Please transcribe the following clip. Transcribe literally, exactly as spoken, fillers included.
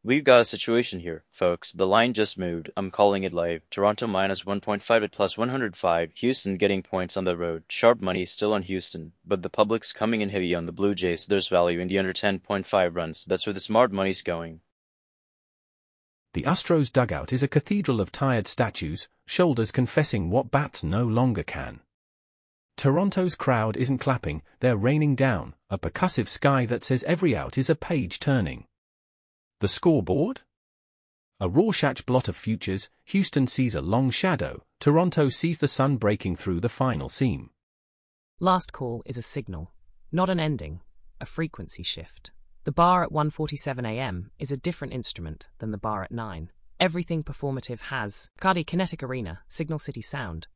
We've got a situation here, folks. The line just moved. I'm calling it live. Toronto minus one point five at plus one hundred five. Houston getting points on the road. Sharp money still on Houston, but the public's coming in heavy on the Blue Jays, so there's value in the under ten point five runs. That's where the smart money's going. The Astros dugout is a cathedral of tired statues, shoulders confessing what bats no longer can. Toronto's crowd isn't clapping, they're raining down, a percussive sky that says every out is a page turning. The scoreboard? A Rorschach blot of futures, Houston sees a long shadow, Toronto sees the sun breaking through the final seam. Last call is a signal, not an ending, a frequency shift. The bar at one forty-seven a m is a different instrument than the bar at nine. Everything performative has Cardi Kinetic Arena, Signal City Sound,